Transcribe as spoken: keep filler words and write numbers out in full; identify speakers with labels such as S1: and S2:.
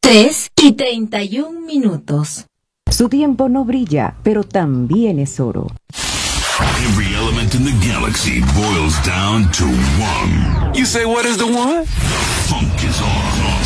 S1: tres y treinta y un minutos.
S2: Su tiempo no brilla, pero también es oro.
S3: Every element in the galaxy boils down to one.
S4: You say what is the one?
S3: Funk is on.